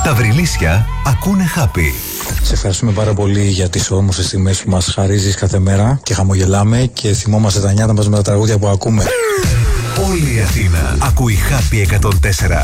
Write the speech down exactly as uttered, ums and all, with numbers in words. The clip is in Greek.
Τα Βρυλίσια ακούνε Happy. Σε ευχαριστούμε πάρα πολύ για τις όμορφες στιγμές που μας χαρίζεις κάθε μέρα και χαμογελάμε και θυμόμαστε τα νιάτα μας με τα τραγούδια που ακούμε. Όλη η Αθήνα ακούει Happy εκατόν τέσσερα.